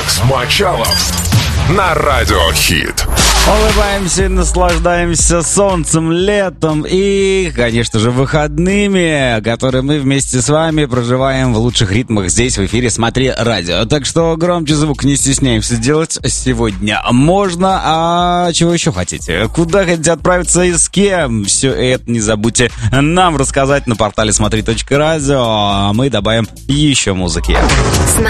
Алекс Мочалов на Радио Хит. Улыбаемся и наслаждаемся солнцем, летом и, конечно же, выходными, которые мы вместе с вами проживаем в лучших ритмах здесь, в эфире «Смотри радио». Так что громче звук не стесняемся делать сегодня можно. А чего еще хотите? Куда хотите отправиться и с кем? Все это не забудьте нам рассказать на портале смотри.радио. А мы добавим еще музыки.